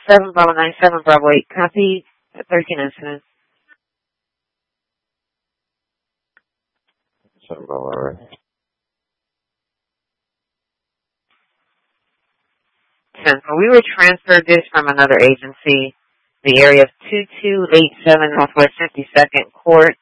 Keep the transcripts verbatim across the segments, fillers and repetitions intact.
seven Bravo nine seven Bravo eight, copy. thirteen incidents. seven Bravo, alright. ten. We were transferred this from another agency, the area of two two eight seven Northwest fifty-second Court.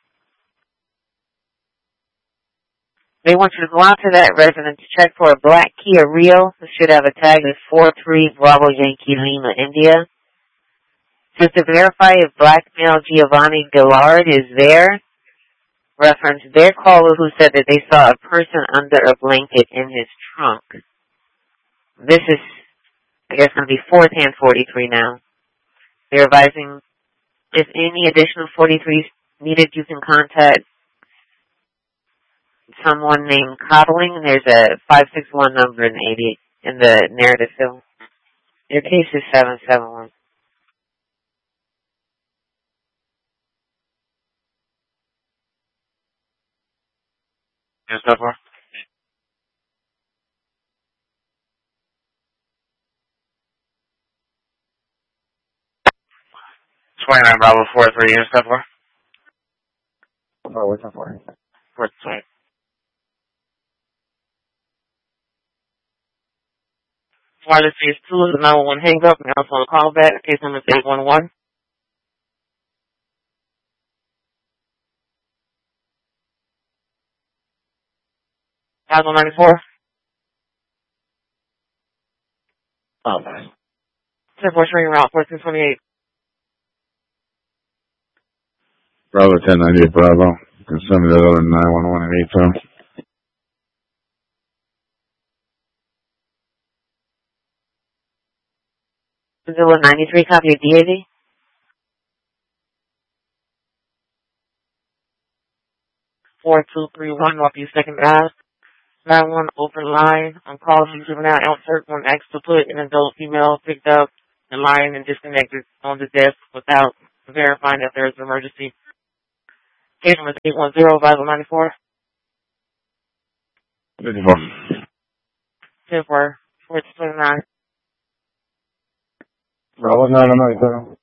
They want you to go out to that residence to check for a black Kia Rio. It should have a tag of four three Bravo Yankee Lima, India. Just to verify if black male Giovanni Gillard is there, reference their caller who said that they saw a person under a blanket in his trunk. This is, I guess, going to be fourth hand forty-three now. They're advising if any additional forty-threes needed, you can contact someone named Cobbling, and there's a five six one number in the eighty in the narrative film. Your case is seven seven one. Yes, that far? twenty-nine Bravo four three, yes, that far? Oh, what's that for? four three. Wireless phase two is the nine one one hang up, and also on the call back. Case number is eight one one. five one nine four. Oh, nice. ten four ring route fourteen twenty-eight. Bravo ten ninety-eight Bravo. You can send me that other nine one one and eight two. Zilla ninety-three, copy of D A V. four two three one, Northeast second Ave. nine one open line. On call from juvenile outsert one X to put an adult female picked up the line and disconnected on the desk without verifying that there is an emergency. Case number is eight one zero, Bible ninety-four. fifty-four. ten four, four two nine. Bravo nine nine seven.